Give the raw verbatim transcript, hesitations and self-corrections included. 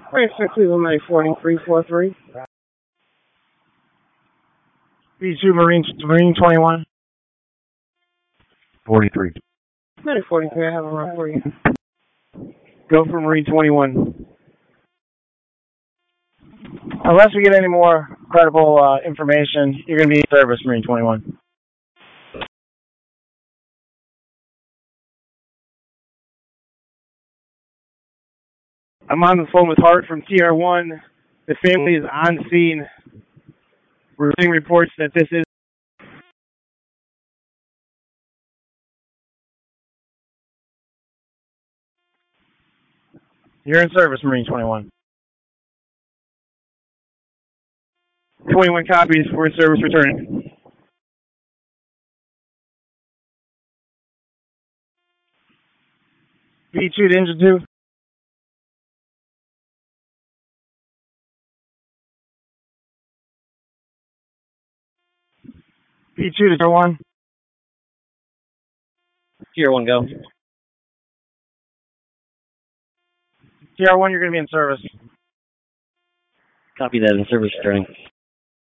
Frank six Cleveland forty-three forty-three. B two Marine, Marine twenty-one. forty-three. Minute forty-three, I have a run for you. Go for Marine twenty-one. Unless we get any more credible uh, information, you're going to be in service, Marine twenty-one. I'm on the phone with Hart from T R one. The family is on scene. We're getting reports that this is You're in service, Marine twenty-one. twenty-one copies. We're in service returning. B two to engine two. B two to Tier one. Tier one, go. T R one, you're going to be in service. Copy that, in service returning.